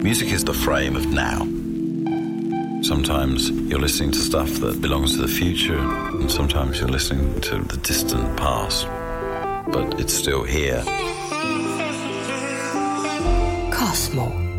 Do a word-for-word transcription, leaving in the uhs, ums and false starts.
Music is the frame of now. Sometimes you're listening to stuff that belongs to the future, and sometimes you're listening to the distant past, but it's still here. Cosmo.